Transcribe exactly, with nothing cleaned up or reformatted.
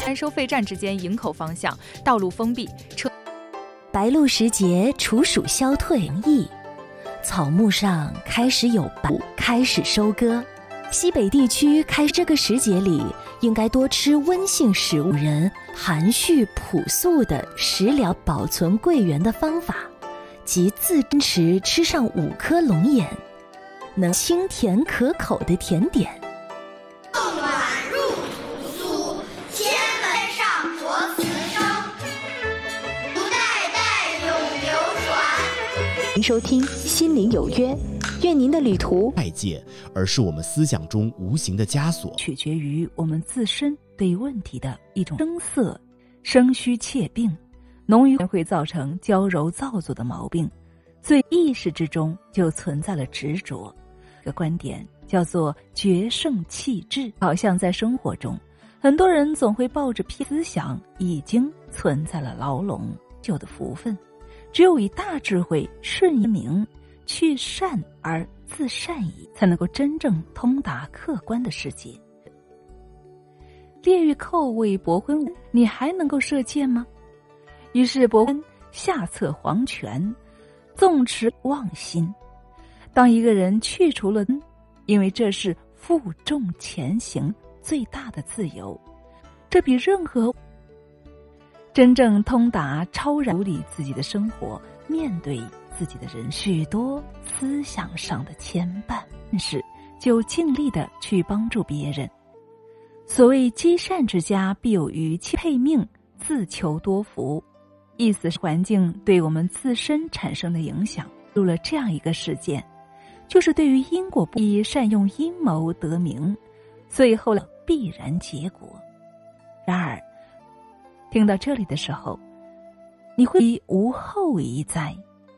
山收费站之间营口方向道路封闭，车。 白露时节，处暑消退易，草木上开始有白，开始收割。西北地区开这个时节里，应该多吃温性食物。人含蓄朴素的食疗保存桂圆的方法，即自坚持吃上五颗龙眼，能清甜可口的甜点。 暖入祖，千门上着此生，不代代永流传。 您收听心灵有约，愿您的旅途外界，而是我们思想中无形的枷锁， 取决于我们自身对问题的一种声色、声虚怯病，浓于会造成娇柔造作的毛病。最意识之中就存在了执着。这个观点叫做决胜气质。好像在生活中，很多人总会抱着批思想，已经存在了牢笼旧的福分。只有以大智慧顺应明，去善而自善矣，才能够真正通达客观的世界。烈日寇为伯昏，你还能够射箭吗？于是伯昏下策黄泉，纵持妄心。当一个人去除了，因为这是负重前行最大的自由，这比任何真正通达超然处理自己的生活，面对自己的人许多思想上的牵绊，但是就尽力的去帮助别人。所谓积善之家必有余气，配命自求多福，意思是环境对我们自身产生的影响。入了这样一个事件，就是对于因果不宜善用阴谋得名，所以后来必然结果。然而听到这里的时候，你会无后遗哉。